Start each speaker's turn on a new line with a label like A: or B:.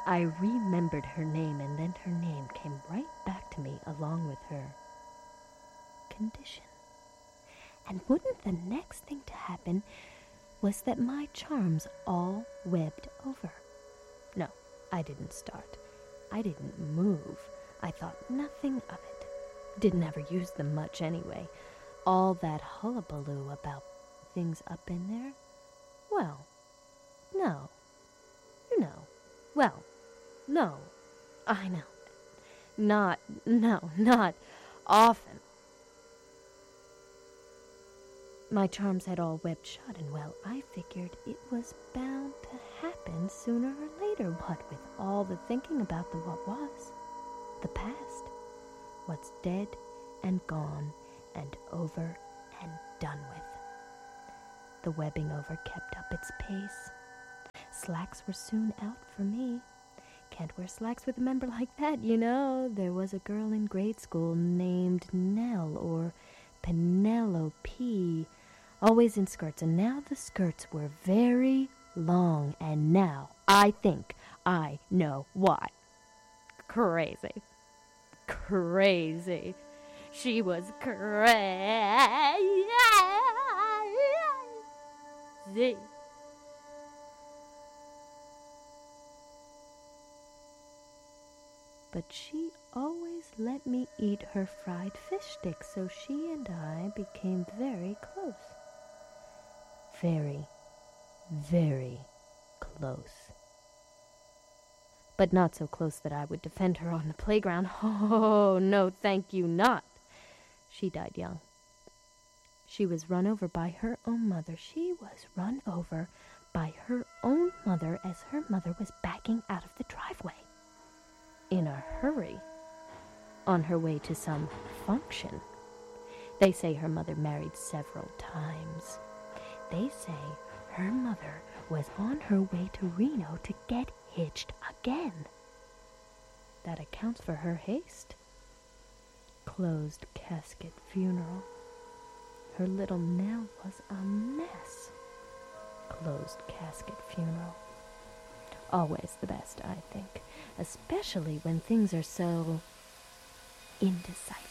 A: I remembered her name, and then her name came right back to me along with her condition. And wouldn't the next thing to happen was that my charms all webbed over. No, I didn't start. I didn't move. I thought nothing of it. Didn't ever use them much anyway. All that hullabaloo about things up in there? Well, no. Well, no. I know. Not often. My charms had all webbed shut, and well, I figured it was bound to happen sooner or later. What with all the thinking about the what was, the past, what's dead and gone and over and done with. The webbing over kept up its pace. Slacks were soon out for me. Can't wear slacks with a member like that, you know. There was a girl in grade school named Nell or Penelope, always in skirts, and now the skirts were very long, and now I think I know why. Crazy. She was crazy. But she always let me eat her fried fish sticks, so she and I became very close. Very, very close. But not so close that I would defend her on the playground. Oh, no, thank you, not. She died young. She was run over by her own mother. She was run over by her own mother as her mother was backing out of the driveway. In a hurry, on her way to some function. They say her mother married several times. They say her mother was on her way to Reno to get hitched again. That accounts for her haste. Closed casket funeral. Her little Nell was a mess. Closed casket funeral. Always the best, I think, especially when things are so indecisive.